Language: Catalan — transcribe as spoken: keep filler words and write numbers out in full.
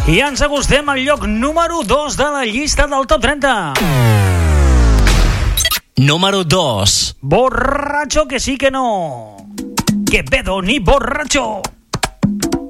I ens acostem al lloc número dos de la llista del Top trenta. Número dos. Borracho que sí que no. Que pedo ni borracho.